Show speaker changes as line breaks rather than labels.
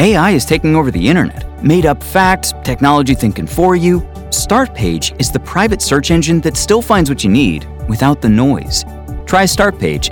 AI is taking over the internet. Made up facts, technology thinking for you. Startpage is the private search engine that still finds what you need without the noise. Try Startpage